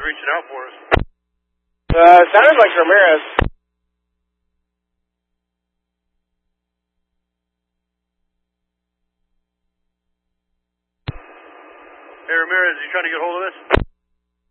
reaching out for us. Sounded like Ramirez. Hey, Ramirez, you trying to get hold of us?